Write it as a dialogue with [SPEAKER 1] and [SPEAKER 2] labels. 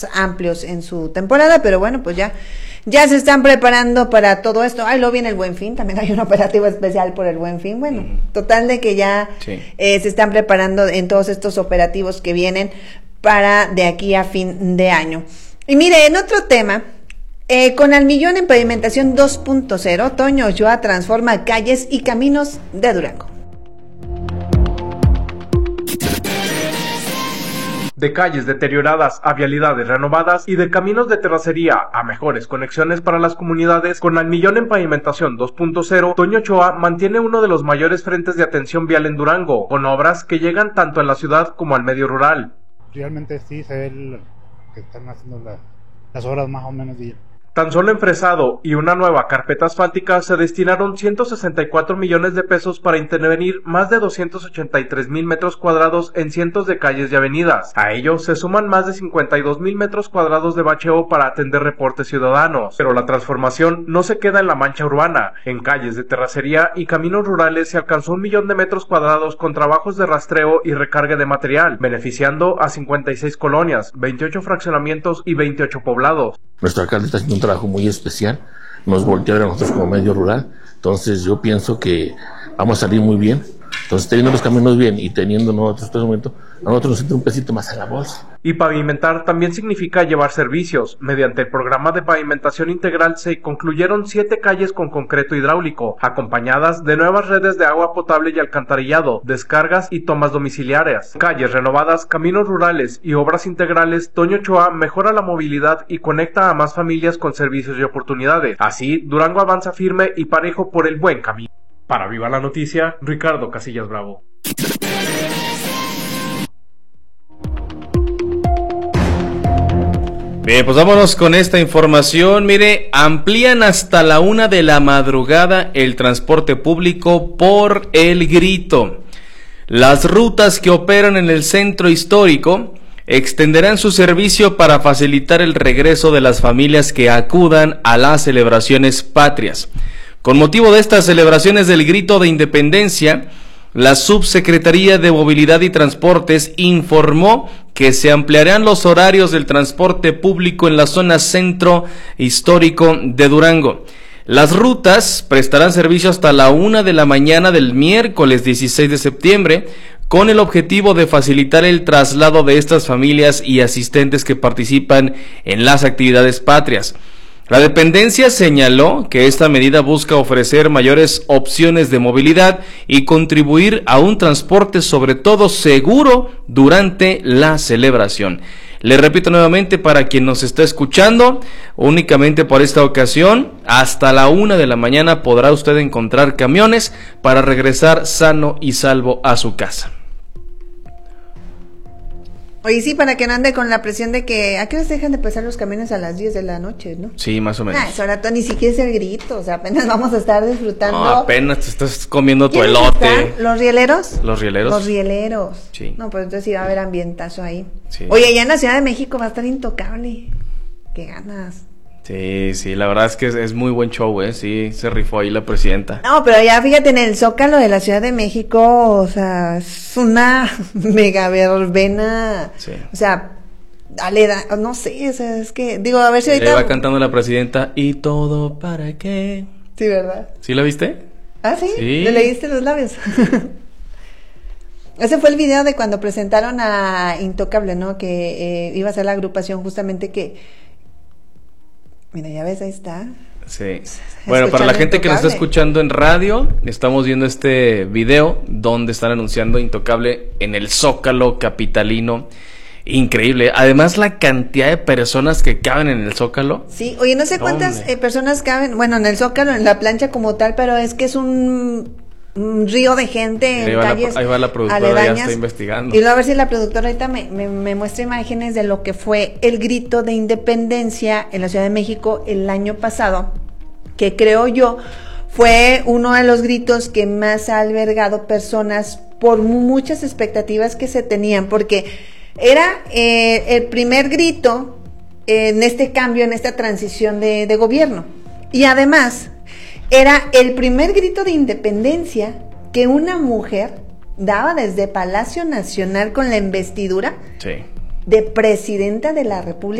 [SPEAKER 1] más amplios en su temporada, pero bueno, pues ya se están preparando para todo esto. Luego viene el Buen Fin, también hay un operativo especial por el Buen Fin. Bueno, total de que ya se están preparando en todos estos operativos que vienen para de aquí a fin de año. Y mire, en otro tema, con Al Millón en Pavimentación 2.0, Toño Ochoa transforma calles y caminos de Durango.
[SPEAKER 2] De calles deterioradas a vialidades renovadas y de caminos de terracería a mejores conexiones para las comunidades, con Al Millón en Pavimentación 2.0, Toño Ochoa mantiene uno de los mayores frentes de atención vial en Durango, con obras que llegan tanto en la ciudad como al medio rural.
[SPEAKER 3] Realmente sí se ve que están haciendo las obras más o menos bien.
[SPEAKER 2] Tan solo en Fresado y una nueva carpeta asfáltica se destinaron 164 millones de pesos para intervenir más de 283,000 metros cuadrados en cientos de calles y avenidas. A ello se suman más de 52,000 metros cuadrados de bacheo para atender reportes ciudadanos. Pero la transformación no se queda en la mancha urbana. En calles de terracería y caminos rurales se alcanzó 1 millón de metros cuadrados con trabajos de rastreo y recarga de material, beneficiando a 56 colonias, 28 fraccionamientos y 28 poblados.
[SPEAKER 4] Nuestro alcalde está haciendo un trabajo muy especial, nos voltea a ver a nosotros como medio rural, entonces yo pienso que vamos a salir muy bien. Entonces, teniendo los caminos bien y teniendo nosotros este momento, a nosotros nos entra un pesito más en la bolsa.
[SPEAKER 2] Y pavimentar también significa llevar servicios. Mediante el programa de pavimentación integral se concluyeron 7 calles con concreto hidráulico, acompañadas de nuevas redes de agua potable y alcantarillado, descargas y tomas domiciliarias. Calles renovadas, caminos rurales y obras integrales, Toño Ochoa mejora la movilidad y conecta a más familias con servicios y oportunidades. Así, Durango avanza firme y parejo por el buen camino. Para Viva la Noticia, Ricardo Casillas Bravo.
[SPEAKER 5] Bien, pues vámonos con esta información. Mire, amplían hasta la 1 de la madrugada el transporte público por El Grito. Las rutas que operan en el centro histórico extenderán su servicio para facilitar el regreso de las familias que acudan a las celebraciones patrias. Con motivo de estas celebraciones del Grito de Independencia, la Subsecretaría de Movilidad y Transportes informó que se ampliarán los horarios del transporte público en la zona centro histórico de Durango. Las rutas prestarán servicio hasta la 1 de la mañana del miércoles 16 de septiembre, con el objetivo de facilitar el traslado de estas familias y asistentes que participan en las actividades patrias. La dependencia señaló que esta medida busca ofrecer mayores opciones de movilidad y contribuir a un transporte sobre todo seguro durante la celebración. Le repito nuevamente para quien nos está escuchando, únicamente por esta ocasión, hasta la 1 de la mañana podrá usted encontrar camiones para regresar sano y salvo a su casa.
[SPEAKER 1] Oye, sí, para que no ande con la presión de que ¿a qué hora dejan de pasar los camiones? A las 10 de la noche, ¿no?
[SPEAKER 5] Sí, más o menos.
[SPEAKER 1] Eso ahora ni siquiera es el grito, o sea, apenas vamos a estar disfrutando.
[SPEAKER 5] No, apenas te estás comiendo tu elote.
[SPEAKER 1] Están? ¿Los rieleros?
[SPEAKER 5] Los rieleros.
[SPEAKER 1] Los rieleros.
[SPEAKER 5] Sí.
[SPEAKER 1] No, pues entonces sí va a haber ambientazo ahí.
[SPEAKER 5] Sí.
[SPEAKER 1] Oye, allá en la Ciudad de México va a estar intocable. Qué ganas.
[SPEAKER 5] Sí, la verdad es que es muy buen show, sí, se rifó ahí la presidenta.
[SPEAKER 1] No, pero ya fíjate, en el Zócalo de la Ciudad de México, o sea, es una mega verbena,
[SPEAKER 5] sí.
[SPEAKER 1] O sea, no sé, o sea, es que, digo, a ver si ahorita...
[SPEAKER 5] Le va cantando la presidenta, ¿y todo para qué?
[SPEAKER 1] Sí, ¿verdad?
[SPEAKER 5] ¿Sí la viste?
[SPEAKER 1] Ah, ¿sí?
[SPEAKER 5] Sí.
[SPEAKER 1] ¿Le leíste los labios? Ese fue el video de cuando presentaron a Intocable, ¿no? Que iba a ser la agrupación justamente que... Mira, ya ves, ahí está.
[SPEAKER 5] Sí. Bueno, para la gente que nos está escuchando en radio, estamos viendo este video donde están anunciando Intocable en el Zócalo capitalino. Increíble. Además, la cantidad de personas que caben en el Zócalo.
[SPEAKER 1] Sí, oye, no sé cuántas personas caben, bueno, en el Zócalo, en la plancha como tal, pero es que es un río de gente en calles.
[SPEAKER 5] Ahí va la productora, aledañas. Ya está investigando.
[SPEAKER 1] Y luego a ver si la productora ahorita me muestra imágenes de lo que fue el Grito de Independencia en la Ciudad de México el año pasado, que creo yo fue uno de los gritos que más ha albergado personas por muchas expectativas que se tenían, porque era el primer grito en este cambio, en esta transición de gobierno. Y además era el primer grito de independencia que una mujer daba desde Palacio Nacional con la investidura de presidenta de la República.